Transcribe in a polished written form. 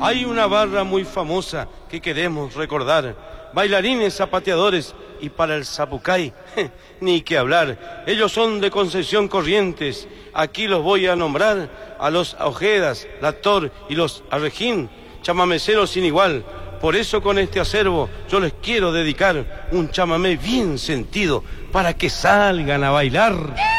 Hay una barra muy famosa que queremos recordar. Bailarines, zapateadores y para el zapucay, ni que hablar. Ellos son de Concepción Corrientes. Aquí los voy a nombrar a los Ojedas, la Tor y los Arrejín, chamameceros sin igual. Por eso con este acervo yo les quiero dedicar un chamamé bien sentido para que salgan a bailar.